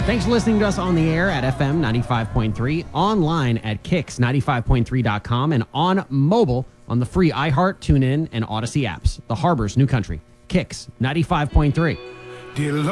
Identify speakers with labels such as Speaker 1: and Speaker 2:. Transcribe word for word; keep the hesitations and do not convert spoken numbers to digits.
Speaker 1: Thanks for listening to us on the air at F M ninety-five point three, online at kicks ninety-five point three dot com, and on mobile on the free iHeart, TuneIn, and Odyssey apps. The Harbor's new country. Kicks ninety-five point three.
Speaker 2: Dear Lord.